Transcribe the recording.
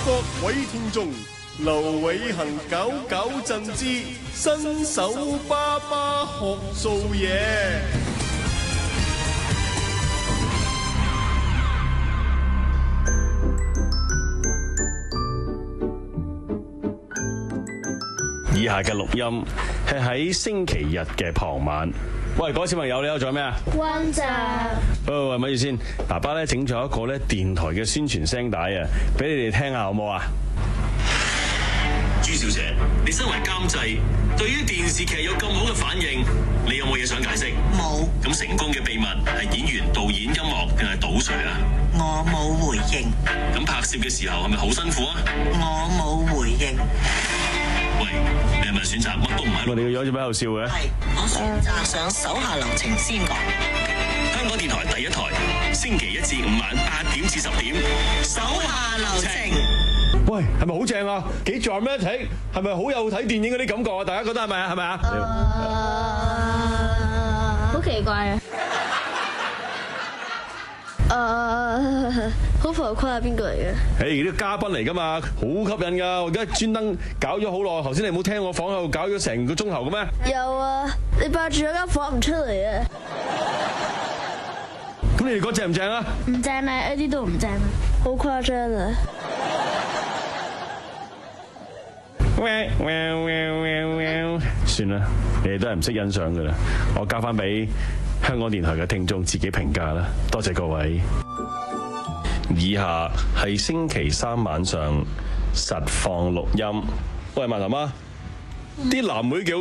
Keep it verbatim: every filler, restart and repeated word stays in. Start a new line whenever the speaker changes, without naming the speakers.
各位聽眾，劉偉恒搞搞震之新手爸爸學做嘢。以下嘅錄音係喺星期日嘅傍晚。喂，各位小朋友，你有做咩啊？
溫習。
喂喂，咪住先，爸爸咧整咗一個咧電台嘅宣傳聲帶啊，俾你哋聽下好冇啊？
朱小姐，你身為監製，對於電視劇有咁好嘅反應，你有冇嘢想解釋？
冇。
咁成功嘅秘密係演員、導演、音樂定係賭誰啊？
我冇回應。
咁拍攝嘅時候係咪好辛苦啊？
我冇回應。
喂，你係咪選擇乜都唔係？
我哋嘅樣做咩喺度笑嘅？
係，我選擇上手下留情先講。
香港電台第一台，星期一至五晚八點至十點，手下留情。
喂，係咪好正啊？幾 dramatic，係咪好有睇電影嗰啲感覺啊？大家覺得係咪啊？係咪啊？
好奇怪啊！誒，好浮誇啊！邊個嚟嘅？
誒，呢個嘉賓嚟噶嘛，好吸引噶。我而家專登搞咗好耐，頭先你冇聽我房喺度搞咗成個鐘頭嘅咩？
有啊，你霸住咗間房唔出嚟啊！
咁你哋覺得正唔正啊？
唔正啊，一啲都唔正啊，好誇張啊！
算啦，你哋都係唔識欣賞噶啦，我交翻俾香港電台嘅聽眾自己評價啦。多謝各位。以下係星期三晚上實況錄音。喂，麻頭媽，啲藍莓幾好